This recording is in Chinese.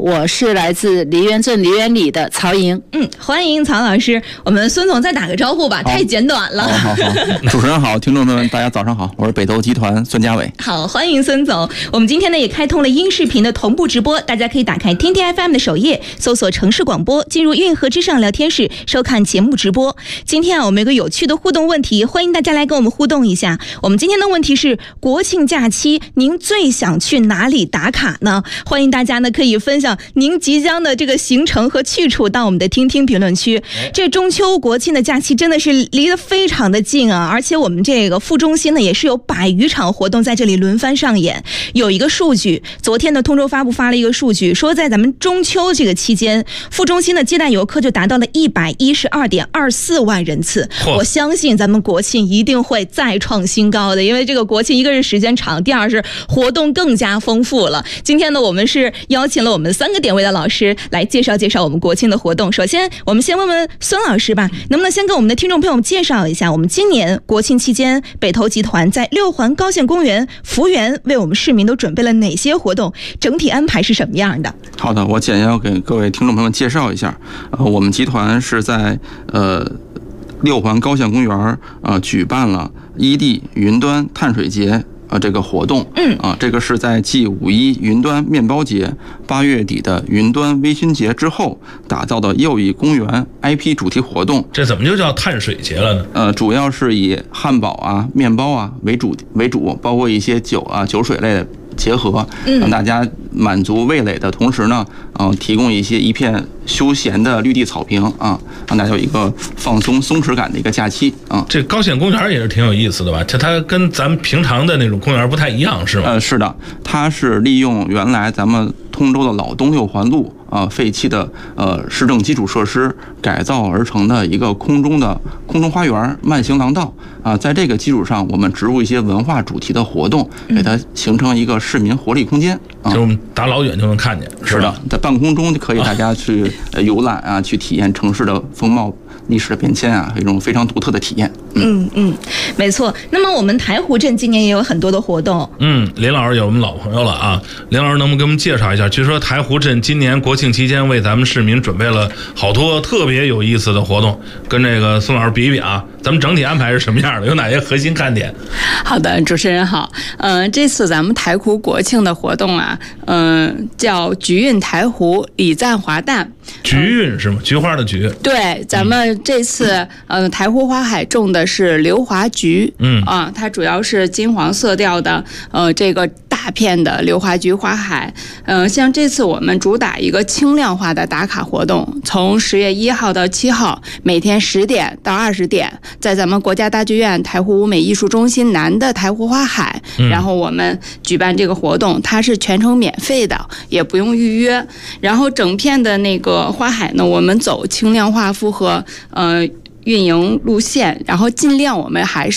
我是来自梨园镇梨园里的曹莹。 欢迎曹老师。我们孙总再打个招呼吧，太简短了。 好，主持人好，听众们大家早上好，我是北投集团孙家伟。 好，欢迎孙总。我们今天呢也开通了音视频的同步直播，大家可以打开天天 FM 的首页，搜索城市广播，进入运河之上聊天室收看节目直播。今天我们有个有趣的互动问题，欢迎大家来跟我们互动一下。我们今天的问题是：国庆假期您最想去哪里打卡呢？欢迎大家呢可以分享您即将的这个行程和去处到我们的听听评论区。这中秋国庆的假期真的是离得非常的近啊，而且我们这个副中心呢也是有100余场活动在这里轮番上演。有一个数据，昨天的通州发布发了一个数据，说在咱们中秋这个期间，副中心的接待游客就达到了112.24万人次。我相信咱们国庆一定会再创新高的，因为这个国庆一个是时间长，第二是活动更加丰富了。今天呢我们是邀请了我们3个点位的老师来介绍我们国庆的活动。首先我们先问问孙老师吧，能不能先跟我们的听众朋友们介绍一下，我们今年国庆期间北投集团在6环高县公园福园为我们市民都准备了哪些活动，整体安排是什么样的？ 好的，我简要给各位听众朋友们介绍一下。我们集团是在6环高县公园举办了1D 云端碳水节这个活动。这个是在继5·1云端面包节、8月底的云端微醺节之后打造的又一公园 IP 主题活动。 这怎么就叫碳水节了呢？ 主要是以汉堡啊、面包啊为主，包括一些酒水类的结合，让大家满足味蕾的同时呢，提供一片休闲的绿地草坪啊，让大家有一个放松松弛感的一个假期啊。 这高县公园也是挺有意思的吧？它跟咱们平常的那种公园不太一样，是吗？ 是的，它是利用原来咱们通州的老东6环路废弃的市政基础设施改造而成的一个空中花园慢行廊道啊，在这个基础上，我们植入一些文化主题的活动，给它形成一个市民活力空间啊。 就我们打老远就能看见， 是的，在半空中就可以大家去游览啊，去体验城市的风貌、历史的变迁啊，一种非常独特的体验。 没错。那么我们台湖镇今年也有很多的活动。 林老师有我们老朋友了啊，林老师能不能给我们介绍一下？据说台湖镇今年国庆期间为咱们市民准备了好多特别有意思的活动，跟这个孙老师比一比啊，咱们整体安排是什么样的？有哪些核心看点？ 好的，主持人好。这次咱们台湖国庆的活动啊，叫菊韵台湖，礼赞华诞。 菊韵是吗？菊花的菊。 对，咱们这次台湖花海种的是硫华菊，它主要是金黄色调的，这个大片的硫华菊花海。像这次我们主打一个轻量化的打卡活动，从10月1号到7号，每天10点到20点，在咱们国家大剧院台湖舞美艺术中心南的台湖花海，然后我们举办这个活动，它是全程免费的，也不用预约。然后整片的那个花海呢，我们走轻量化复合运营路线，然后尽量我们还是